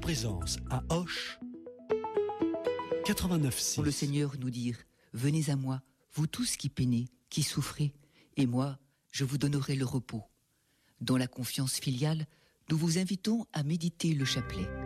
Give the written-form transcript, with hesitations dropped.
Présence à Auch, 89.6. Pour le Seigneur nous dire, venez à moi, vous tous qui peinez, qui souffrez, et moi, je vous donnerai le repos. Dans la confiance filiale, nous vous invitons à méditer le chapelet.